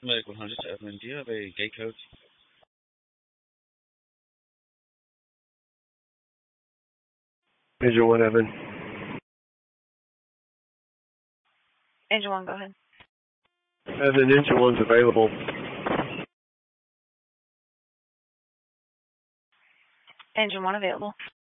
Medic 100 to Evelyn. Do you have a gate code? Angel 1, Evan. Angel 1, go ahead. Evan, Angel 1's available. Angel 1 available.